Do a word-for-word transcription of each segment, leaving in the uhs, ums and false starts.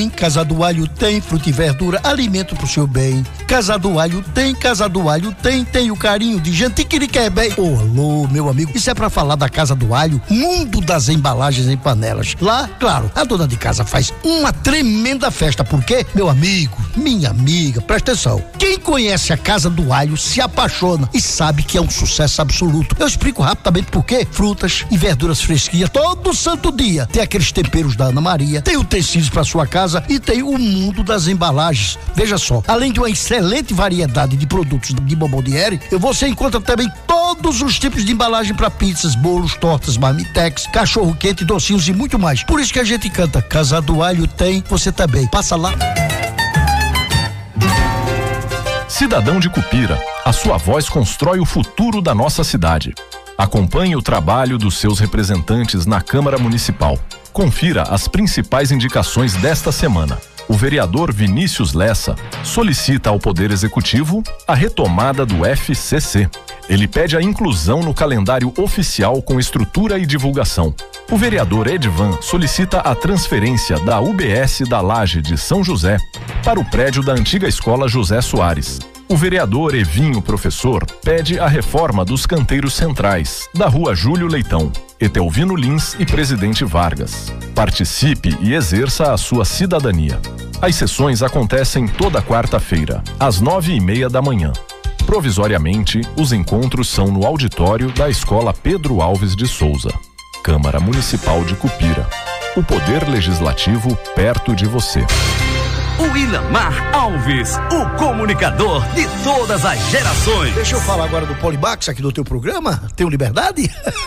Em Casa do Alho tem fruta e verdura, alimento pro seu bem. Casa do Alho tem, Casa do Alho tem, tem o carinho de gente que lhe quer bem. Ô, alô, meu amigo, isso é pra falar da Casa do Alho, mundo das embalagens em panelas. Lá, claro, a dona de casa faz uma tremenda festa, porque, meu amigo, minha amiga, presta atenção. Quem conhece a Casa do Alho se apaixona e sabe que é um sucesso absoluto. Eu explico rapidamente por quê. Frutas e verduras fresquinhas todo santo dia. Tem aqueles temperos da Ana Maria, tem utensílios pra sua casa e tem o mundo das embalagens. Veja só, além de uma excelente variedade de produtos de Bomboniere, você encontra também todos os tipos de embalagem para pizzas, bolos, tortas, marmitex, cachorro quente, docinhos e muito mais. Por isso que a gente canta Casa do Alho tem, você também. Passa lá. Cidadão de Cupira, a sua voz constrói o futuro da nossa cidade. Acompanhe o trabalho dos seus representantes na Câmara Municipal. Confira as principais indicações desta semana. O vereador Vinícius Lessa solicita ao Poder Executivo a retomada do F C C. Ele pede a inclusão no calendário oficial com estrutura e divulgação. O vereador Edvan solicita a transferência da U B S da Laje de São José para o prédio da antiga escola José Soares. O vereador Evinho Professor pede a reforma dos canteiros centrais, da rua Júlio Leitão, Etelvino Lins e Presidente Vargas. Participe e exerça a sua cidadania. As sessões acontecem toda quarta-feira, às nove e meia da manhã. Provisoriamente, os encontros são no auditório da Escola Pedro Alves de Souza. Câmara Municipal de Cupira. O Poder Legislativo perto de você. O Ilamar Alves, o comunicador de todas as gerações. Deixa eu falar agora do Polimax aqui no teu programa. Tenho liberdade?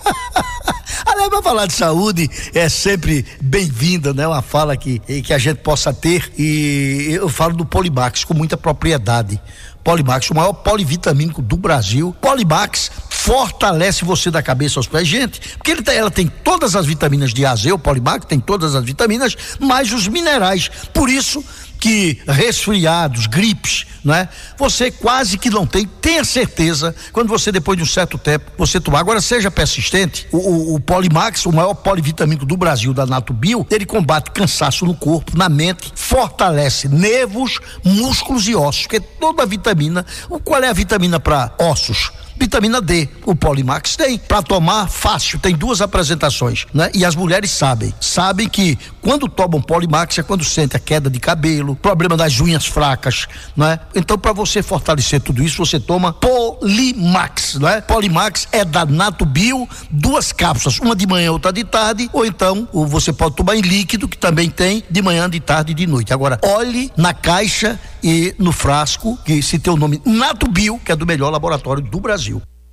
Aliás, pra falar de saúde é sempre bem-vinda, né? Uma fala que, que a gente possa ter, e eu falo do Polimax com muita propriedade. Polimax, o maior polivitamínico do Brasil. Polimax fortalece você da cabeça aos pés, gente, porque ele tem, ela tem todas as vitaminas de A Z, o Polimax tem todas as vitaminas, mais os minerais. Por isso que resfriados, gripes, né? Você quase que não tem, tenha certeza, quando você depois de um certo tempo, você tomar. Agora seja persistente, o, o, o Polimax, o maior polivitamínico do Brasil, da Natubio, ele combate cansaço no corpo, na mente, fortalece nervos, músculos e ossos, porque toda vitamina, qual é a vitamina para ossos? Vitamina D, o Polimax tem, para tomar fácil, tem duas apresentações, né? E as mulheres sabem, sabem que quando tomam Polimax é quando sente a queda de cabelo, problema das unhas fracas, né? Então, para você fortalecer tudo isso, você toma Polimax, né? Polimax é da Natubio, duas cápsulas, uma de manhã, outra de tarde, ou então ou você pode tomar em líquido, que também tem de manhã, de tarde e de noite. Agora, olhe na caixa e no frasco, que se tem o nome Natubio, que é do melhor laboratório do Brasil.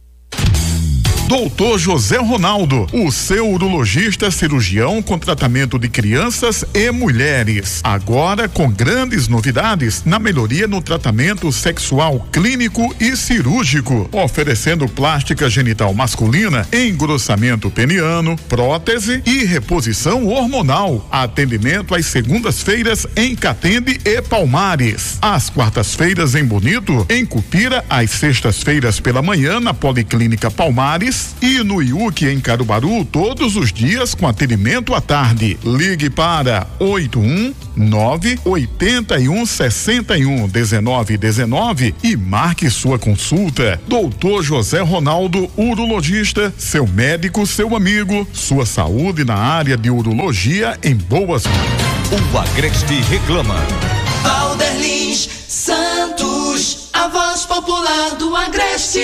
Doutor José Ronaldo, o seu urologista cirurgião com tratamento de crianças e mulheres. Agora com grandes novidades na melhoria no tratamento sexual clínico e cirúrgico, oferecendo plástica genital masculina, engrossamento peniano, prótese e reposição hormonal. Atendimento às segundas-feiras em Catende e Palmares. Às quartas-feiras em Bonito, em Cupira, às sextas-feiras pela manhã na Policlínica Palmares e no I U C em Caruaru todos os dias com atendimento à tarde. Ligue para oito um nove oito um seis um um nove um nove e marque sua consulta. Doutor José Ronaldo, urologista, seu médico, seu amigo, sua saúde na área de urologia em boas mãos. O Agreste reclama. Valderlins Santos, a voz popular do Agreste.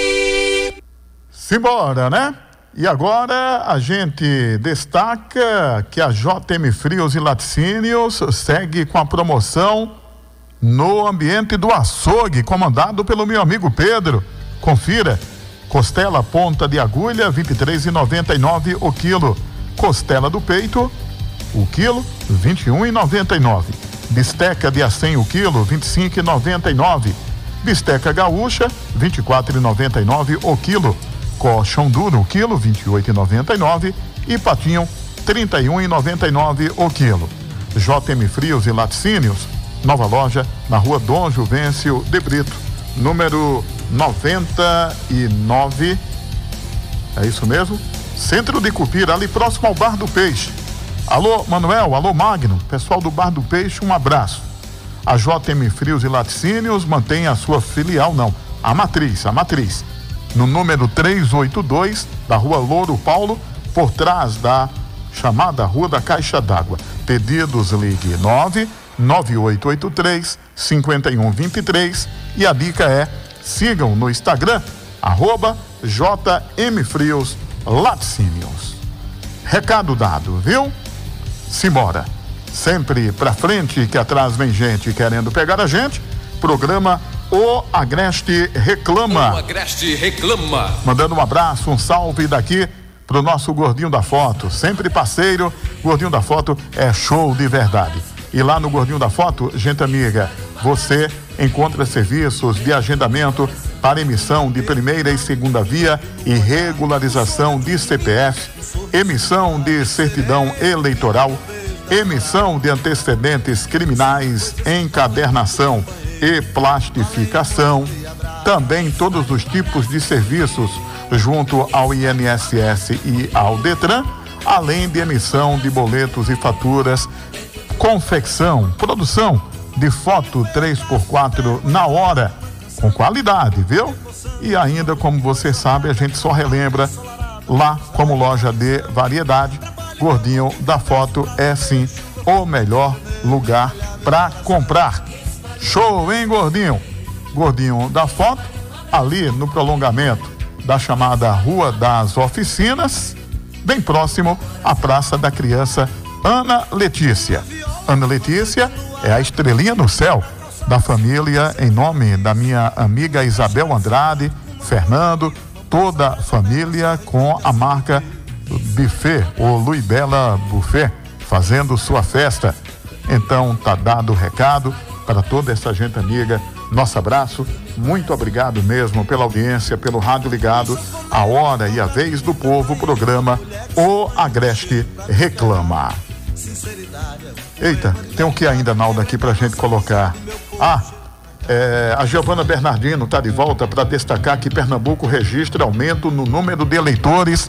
Simbora, né? E agora a gente destaca que a J M Frios e Laticínios segue com a promoção no ambiente do açougue, comandado pelo meu amigo Pedro. Confira: costela ponta de agulha vinte e três reais e noventa e nove centavos o quilo, costela do peito o quilo vinte e um reais e noventa e nove centavos, bisteca de acém o quilo vinte e cinco reais e noventa e nove centavos, bisteca gaúcha vinte e quatro reais e noventa e nove centavos o quilo, colchão duro o quilo vinte e oito reais e noventa e nove centavos e patinho trinta e um reais e noventa e nove centavos o quilo. J M Frios e Laticínios, nova loja na rua Dom Juvencio de Brito, número noventa e nove, é isso mesmo? Centro de Cupira, ali próximo ao Bar do Peixe. Alô, Manuel, alô, Magno, pessoal do Bar do Peixe, um abraço. A J M Frios e Laticínios mantém a sua filial, não, a matriz, a matriz, no número trezentos e oitenta e dois da Rua Louro Paulo, por trás da chamada Rua da Caixa d'Água. Pedidos, ligue nove nove oito oito três cinco um dois três e a dica é, sigam no Instagram, arroba J M Frios Laticínios. Recado dado, viu? Simbora. Sempre pra frente, que atrás vem gente querendo pegar a gente. Programa O Agreste Reclama. O Agreste Reclama. Mandando um abraço, um salve daqui pro nosso Gordinho da Foto. Sempre parceiro, Gordinho da Foto é show de verdade. E lá no Gordinho da Foto, gente amiga, você encontra serviços de agendamento para emissão de primeira e segunda via e regularização de C P F, emissão de certidão eleitoral, emissão de antecedentes criminais, encadernação e plastificação, também todos os tipos de serviços junto ao I N S S e ao Detran, além de emissão de boletos e faturas, confecção, produção de foto três por quatro na hora, com qualidade, viu? E ainda, como você sabe, a gente só relembra, lá como loja de variedade, Gordinho da Foto é sim o melhor lugar para comprar. Show, hein, Gordinho? Gordinho da Foto, ali no prolongamento da chamada Rua das Oficinas, bem próximo à Praça da Criança Ana Letícia. Ana Letícia é a estrelinha no céu da família, em nome da minha amiga Isabel Andrade, Fernando, toda a família com a marca Buffet, o Luiz Bela Buffet, fazendo sua festa. Então tá dado o recado para toda essa gente amiga. Nosso abraço, muito obrigado mesmo pela audiência, pelo rádio ligado, a hora e a vez do povo, programa O Agreste Reclama. Eita, tem o que ainda, Naldo, aqui pra gente colocar? Ah, é, a Giovana Bernardino está de volta para destacar que Pernambuco registra aumento no número de eleitores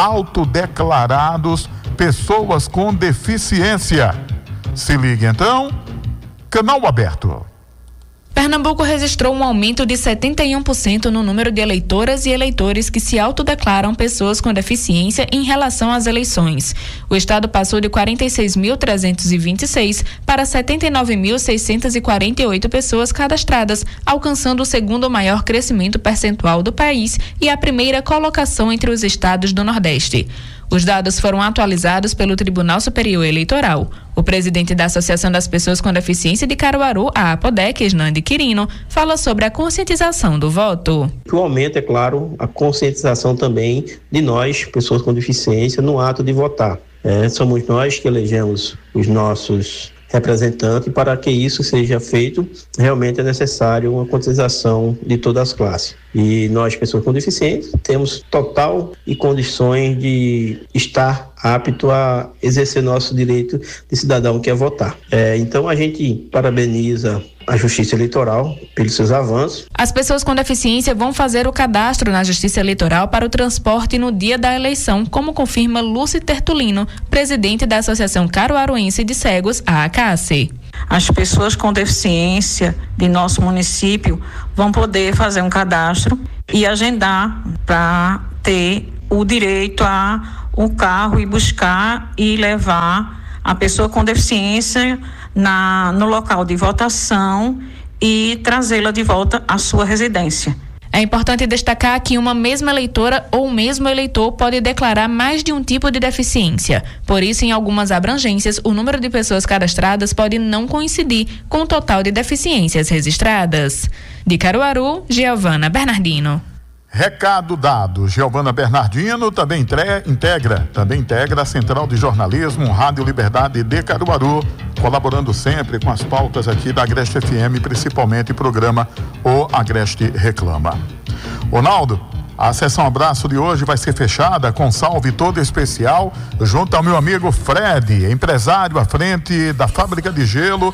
autodeclarados pessoas com deficiência. Se ligue então, canal aberto. Pernambuco registrou um aumento de setenta e um por cento no número de eleitoras e eleitores que se autodeclaram pessoas com deficiência em relação às eleições. O estado passou de quarenta e seis mil trezentos e vinte e seis para setenta e nove mil seiscentos e quarenta e oito pessoas cadastradas, alcançando o segundo maior crescimento percentual do país e a primeira colocação entre os estados do Nordeste. Os dados foram atualizados pelo Tribunal Superior Eleitoral. O presidente da Associação das Pessoas com Deficiência de Caruaru, a APODEC, Isnandi Quirino, fala sobre a conscientização do voto. O aumento, é claro, a conscientização também de nós, pessoas com deficiência, no ato de votar. É, somos nós que elegemos os nossos representantes, e para que isso seja feito, realmente é necessário uma conscientização de todas as classes. E nós, pessoas com deficiência, temos total e condições de estar apto a exercer nosso direito de cidadão, que é votar. É, então a gente parabeniza a Justiça Eleitoral pelos seus avanços. As pessoas com deficiência vão fazer o cadastro na Justiça Eleitoral para o transporte no dia da eleição, como confirma Lúcia Tertulino, presidente da Associação Caruaruense de Cegos, a ACACE. As pessoas com deficiência de nosso município vão poder fazer um cadastro e agendar para ter o direito a um carro e buscar e levar a pessoa com deficiência na, no local de votação e trazê-la de volta à sua residência. É importante destacar que uma mesma eleitora ou mesmo eleitor pode declarar mais de um tipo de deficiência. Por isso, em algumas abrangências, o número de pessoas cadastradas pode não coincidir com o total de deficiências registradas. De Caruaru, Giovana Bernardino. Recado dado. Giovana Bernardino também integra, também integra a Central de Jornalismo, Rádio Liberdade de Caruaru, colaborando sempre com as pautas aqui da Agreste F M, principalmente o programa O Agreste Reclama. Ronaldo, a sessão Abraço de hoje vai ser fechada com salve todo especial junto ao meu amigo Fred, empresário à frente da fábrica de gelo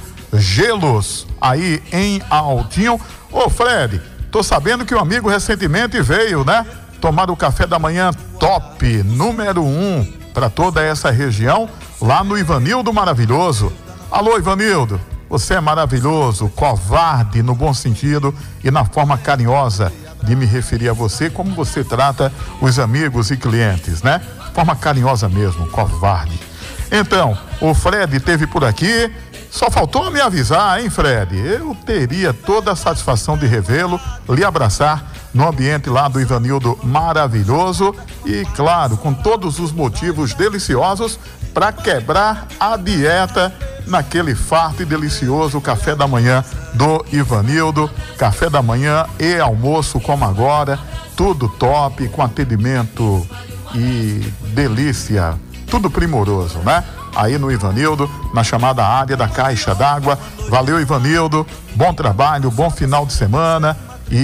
Gelos, aí em Altinho. Ô Fred, tô sabendo que o amigo recentemente veio, né? Tomar o café da manhã top, número um, para toda essa região. lá no Ivanildo Maravilhoso. Alô, Ivanildo, você é maravilhoso, covarde no bom sentido e na forma carinhosa de me referir a você, como você trata os amigos e clientes, né? Forma carinhosa mesmo, covarde. Então, o Fred esteve por aqui, só faltou me avisar, hein, Fred? Eu teria toda a satisfação de revê-lo, lhe abraçar no ambiente lá do Ivanildo Maravilhoso e, claro, com todos os motivos deliciosos para quebrar a dieta naquele farto e delicioso café da manhã do Ivanildo. Café da manhã e almoço como agora, tudo top, com atendimento e delícia, tudo primoroso, né? Aí no Ivanildo, na chamada área da Caixa d'Água. Valeu, Ivanildo, bom trabalho, bom final de semana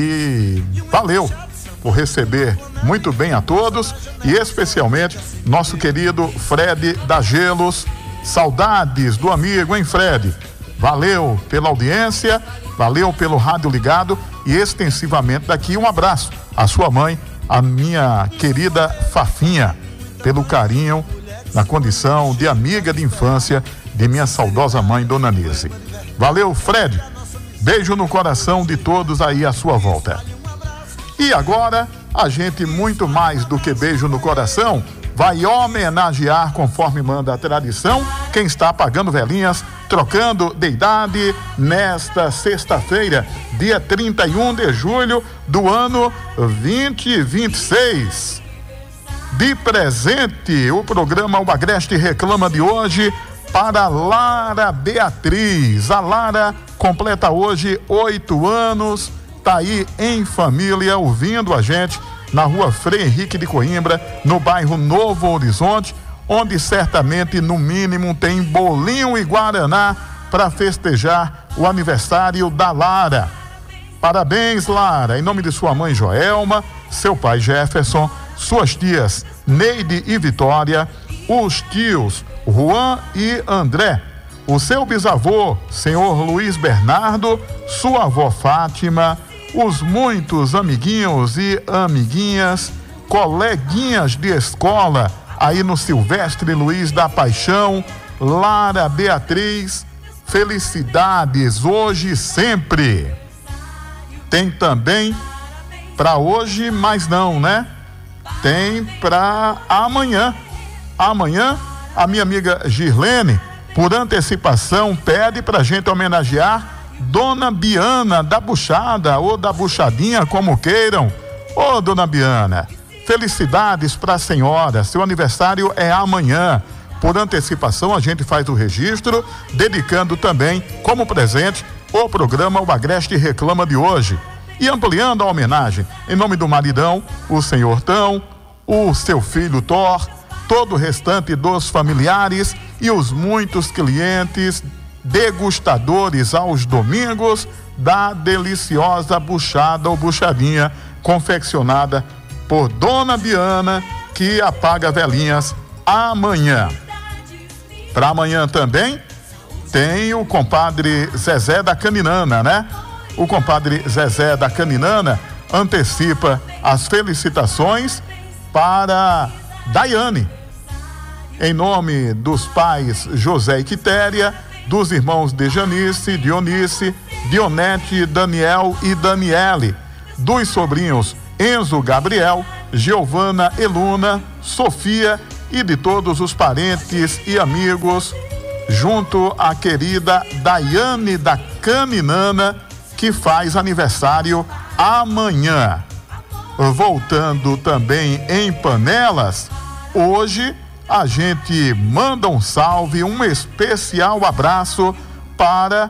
e valeu por receber muito bem a todos e especialmente nosso querido Fred da Gelos. Saudades do amigo, hein, Fred? Valeu pela audiência, valeu pelo rádio ligado e extensivamente daqui um abraço à sua mãe, a minha querida Fafinha, pelo carinho na condição de amiga de infância de minha saudosa mãe, Dona Nise. Valeu, Fred. Beijo no coração de todos aí à sua volta. E agora, a gente muito mais do que beijo no coração, vai homenagear, conforme manda a tradição, quem está apagando velhinhas, trocando de idade nesta sexta-feira, dia trinta e um de julho do ano vinte e vinte e seis. De presente, o programa O Agreste Reclama de hoje para Lara Beatriz. A Lara completa hoje oito anos, tá aí em família ouvindo a gente na rua Frei Henrique de Coimbra, no bairro Novo Horizonte, onde certamente no mínimo tem bolinho e guaraná para festejar o aniversário da Lara. Parabéns, Lara, em nome de sua mãe Joelma, seu pai Jefferson, suas tias Neide e Vitória, os tios Juan e André, o seu bisavô, senhor Luiz Bernardo, sua avó Fátima, os muitos amiguinhos e amiguinhas, coleguinhas de escola, aí no Silvestre Luiz da Paixão, Lara Beatriz, felicidades hoje e sempre. Tem também para hoje, mas não, né? Tem para amanhã. Amanhã, a minha amiga Girlene, por antecipação, pede pra gente homenagear Dona Biana da Buchada, ou da Buchadinha, como queiram. Ô, Dona Biana, felicidades pra senhora, seu aniversário é amanhã. Por antecipação, a gente faz o registro, dedicando também, como presente, o programa O Agreste Reclama de hoje. E ampliando a homenagem, em nome do maridão, o senhor Tão, o seu filho Thor, todo o restante dos familiares e os muitos clientes degustadores aos domingos da deliciosa buchada ou buchadinha confeccionada por Dona Biana, que apaga velhinhas amanhã. Para amanhã também tem o compadre Zezé da Caninana, né? O compadre Zezé da Caninana antecipa as felicitações para Daiane, em nome dos pais José e Quitéria, dos irmãos Dejanice, Dionice, Dionete, Daniel e Daniele, dos sobrinhos Enzo Gabriel, Giovana Eluna, Sofia e de todos os parentes e amigos, junto à querida Daiane da Caninana, que faz aniversário amanhã. Voltando também em Panelas, hoje a gente manda um salve, um especial abraço para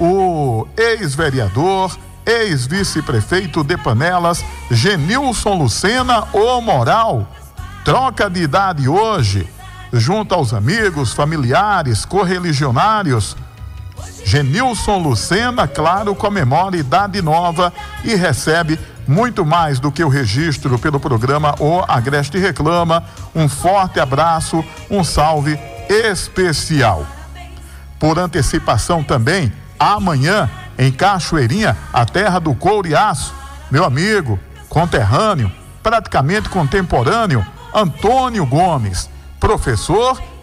o ex-vereador, ex-vice-prefeito de Panelas, Genilson Lucena, o Moral. Troca de idade hoje, junto aos amigos, familiares, correligionários. Genilson Lucena, claro, comemora idade nova e recebe muito mais do que o registro pelo programa O Agreste Reclama. Um forte abraço, um salve especial. Por antecipação também, amanhã, em Cachoeirinha, a terra do couro e aço, meu amigo, conterrâneo, praticamente contemporâneo, Antônio Gomes, professor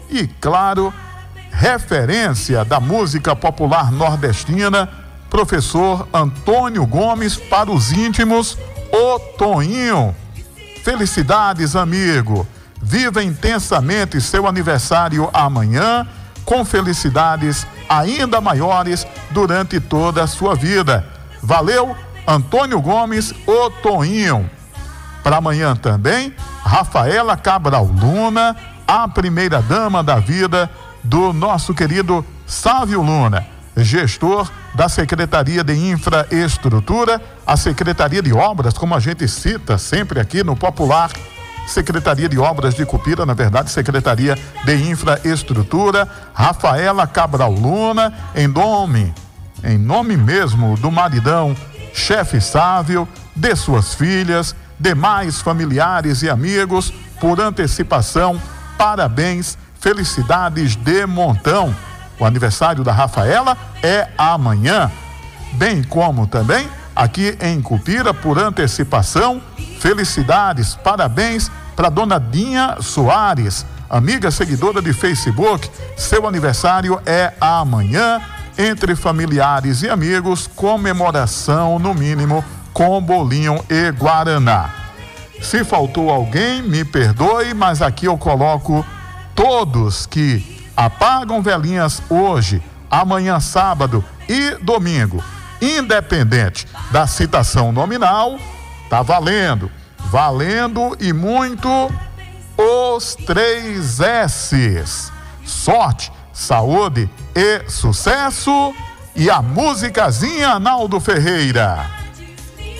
e, claro, referência da música popular nordestina, professor Antônio Gomes, para os íntimos, o Toinho. Felicidades, amigo. Viva intensamente seu aniversário amanhã, com felicidades ainda maiores durante toda a sua vida. Valeu, Antônio Gomes, o Toinho. Para amanhã também, Rafaela Cabral Luna, a primeira dama da vida do nosso querido Sávio Luna, gestor da Secretaria de Infraestrutura, a Secretaria de Obras, como a gente cita sempre aqui no Popular, Secretaria de Obras de Cupira, na verdade, Secretaria de Infraestrutura, Rafaela Cabral Luna, em nome, em nome mesmo do maridão, chefe Sávio, de suas filhas, demais familiares e amigos, por antecipação, parabéns, felicidades de montão. O aniversário da Rafaela é amanhã, bem como também aqui em Cupira, por antecipação, felicidades, parabéns para dona Dinha Soares, amiga seguidora de Facebook. Seu aniversário é amanhã, entre familiares e amigos, comemoração no mínimo com bolinho e guaraná. Se faltou alguém, me perdoe, mas aqui eu coloco todos que apagam velhinhas hoje, amanhã, sábado e domingo, independente da citação nominal, tá valendo, valendo e muito os três S's: sorte, saúde e sucesso. E a musicazinha, Naldo Ferreira.